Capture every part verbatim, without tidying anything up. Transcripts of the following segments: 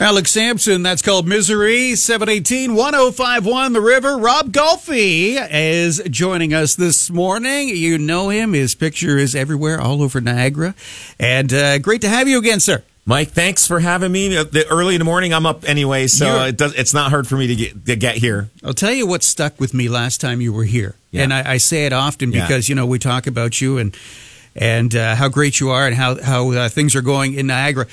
Alex Sampson, that's called Misery. seven eighteen, one oh five one The River. Rob Golfi is joining us this morning. You know him. His picture is everywhere, all over Niagara. And uh, great to have you again, sir. Mike, thanks for having me. The, early in the morning, I'm up anyway, so it does, it's not hard for me to get to get here. I'll tell you what stuck with me last time you were here. Yeah. And I, I say it often Yeah. because, you know, we talk about you and and uh, how great you are and how, how uh, things are going in Niagara.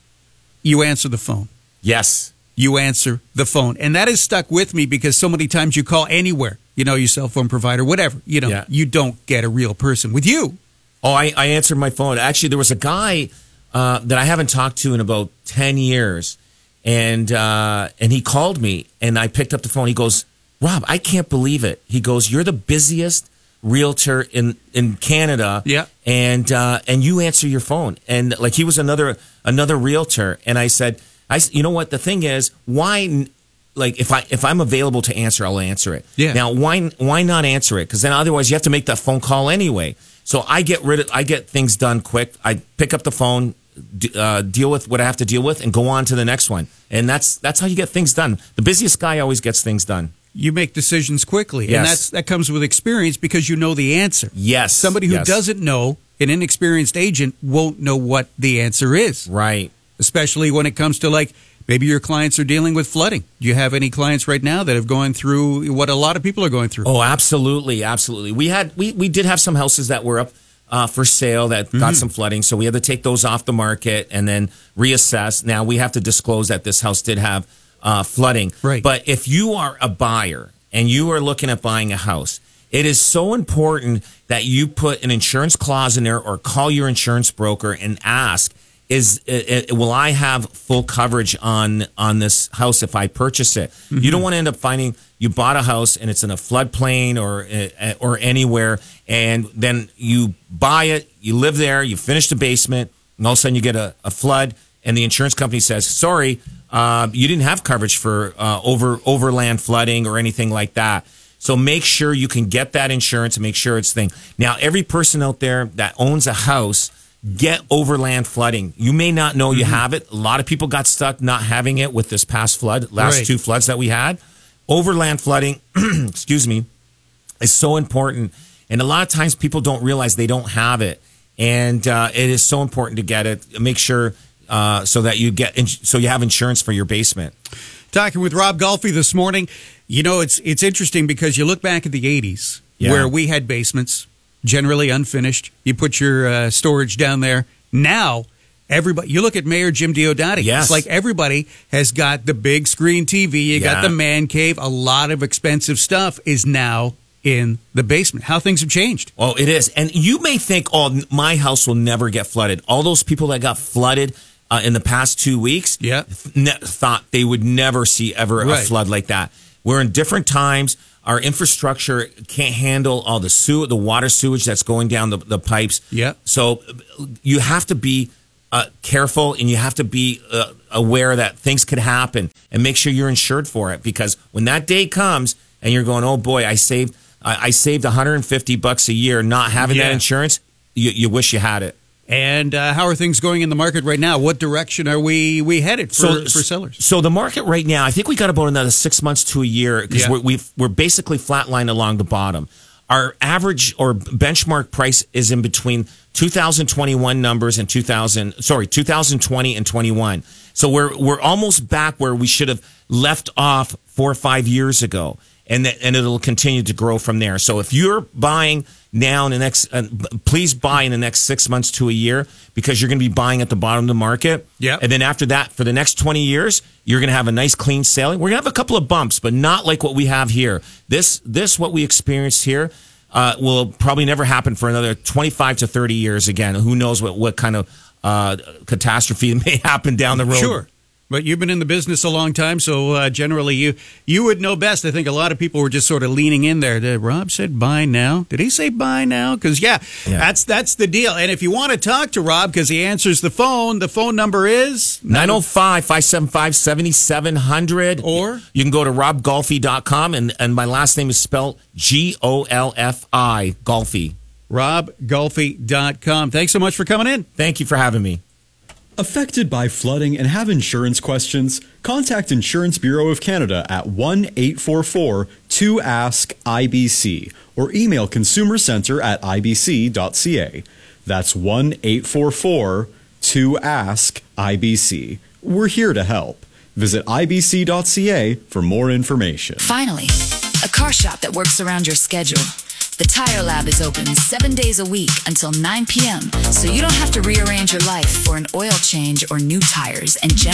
You answer the phone. Yes. You answer the phone. And that has stuck with me because so many times you call anywhere, you know, your cell phone provider, whatever, you know, Yeah. you don't get a real person. With you. Oh, I, I answered my phone. Actually, there was a guy uh, that I haven't talked to in about ten years, and uh, and he called me, and I picked up the phone. He goes, Rob, I can't believe it. He goes, you're the busiest realtor in, in Canada, Yeah. and uh, and you answer your phone. And like he was another another realtor, and I said, I s- you know what? The thing is, why? n- Like if I if I'm available to answer, I'll answer it. Yeah. Now, why why not answer it? Because then otherwise you have to make that phone call anyway. So I get rid of I get things done quick. I pick up the phone, d- uh, deal with what I have to deal with, and go on to the next one. And that's that's how you get things done. The busiest guy always gets things done. You make decisions quickly. And Yes. that's that comes with experience because you know the answer. Yes. Somebody who Yes. doesn't know, an inexperienced agent, won't know what the answer is. Right. Especially when it comes to, like, maybe your clients are dealing with flooding. Do you have any clients right now that have gone through what a lot of people are going through? Oh, absolutely, absolutely. We had we, we did have some houses that were up uh, for sale that got some flooding, so we had to take those off the market and then reassess. Now we have to disclose that this house did have uh, flooding. Right. But if you are a buyer and you are looking at buying a house, it is so important that you put an insurance clause in there or call your insurance broker and ask, is it, will I have full coverage on on this house if I purchase it? Mm-hmm. You don't want to end up finding you bought a house and it's in a floodplain or uh, or anywhere, and then you buy it, you live there, you finish the basement, and all of a sudden you get a, a flood, and the insurance company says, sorry, uh, you didn't have coverage for uh, over overland flooding or anything like that. So make sure you can get that insurance and make sure it's thing. Now, every person out there that owns a house, get overland flooding. You may not know you have it. A lot of people got stuck not having it with this past flood, last Right. two floods that we had. Overland flooding, excuse me, is so important. And a lot of times people don't realize they don't have it. And uh, it is so important to get it. Make sure uh, so that you get ins- so you have insurance for your basement. Talking with Rob Golfi this morning. You know, it's it's interesting because you look back at the eighties Yeah. where we had basements, generally unfinished. You put your uh, storage down there. Now, everybody, you look at Mayor Jim Diodati. Yes. It's like everybody has got the big screen T V. You got Yeah. the man cave. A lot of expensive stuff is now in the basement. How things have changed. Oh, it is. And you may think, oh, my house will never get flooded. All those people that got flooded uh, in the past two weeks Yeah. th- ne- thought they would never see ever a Right. flood like that. We're in different times. Our infrastructure can't handle all the sewer, the water sewage that's going down the, the pipes. Yeah. So uh, you have to be uh, careful, and you have to be uh, aware that things could happen, and make sure you're insured for it. Because when that day comes and you're going, oh boy, I saved I, I saved one hundred fifty bucks a year not having Yeah. that insurance, you, you wish you had it. And uh, how are things going in the market right now? What direction are we we headed for, for sellers? So the market right now, I think we got about another six months to a year because Yeah. we're, we've, we're basically flatlined along the bottom. Our average or benchmark price is in between two thousand twenty-one numbers and two thousand, sorry, two thousand twenty and twenty-one. So we're we're almost back where we should have left off four or five years ago, and that, and it'll continue to grow from there. So if you're buying now in the next, uh, please buy in the next six months to a year, because you're going to be buying at the bottom of the market. Yep. And then after that, for the next twenty years, you're going to have a nice clean sailing. We're going to have a couple of bumps, but not like what we have here. This, this what we experienced here uh, will probably never happen for another twenty-five to thirty years again. Who knows what, what kind of uh, catastrophe may happen down the road. Sure. But you've been in the business a long time, so uh, generally you you would know best. I think a lot of people were just sort of leaning in there. Did Rob said buy now? Did he say buy now? Because, yeah, Yeah. that's that's the deal. And if you want to talk to Rob because he answers the phone, the phone number is? nine oh five, five seven five, seven seven zero zero. Or? You can go to rob golfi dot com, and, and my last name is spelled G O L F I, Golfi. rob golfi dot com. Thanks so much for coming in. Thank you for having me. Affected by flooding and have insurance questions? Contact Insurance Bureau of Canada at one eight four four two ask I B C or email consumer centre at I B C dot C A. That's one eight four four two ask I B C. We're here to help. Visit I B C dot C A for more information. Finally, a car shop that works around your schedule. The Tire Lab is open seven days a week until nine p.m., so you don't have to rearrange your life for an oil change or new tires, and generally